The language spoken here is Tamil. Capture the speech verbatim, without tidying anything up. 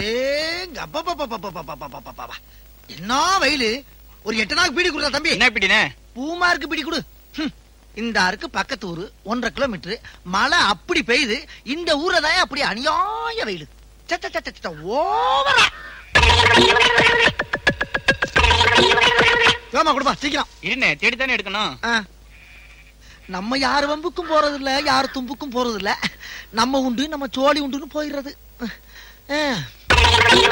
அடேங்க அப்பா, என்ன வெயிலு. ஒரு எட்டு நாள் பீடி கொடுத்தா தம்பி. என்ன பீடினே? பூமாருக்கு பீடி கொடு. இந்த ஆருக்கு பக்கத்து ஊரு ஒன்றரை கிலோமீட்டர். மழை அப்படி பெய்யுது. இந்த ஊரை தான் அப்படி அநியாய வெயிலு. ஓவரா கொடுப்பா சீக்கிரம். இருண்ணே, தேடித்தானே எடுக்கணும். நம்ம யாரு வம்புக்கும் போறது இல்ல, யாரு தும்புக்கும் போறது இல்ல. நம்ம உண்டு நம்ம சோழி உண்டுன்னு போயிடுறது.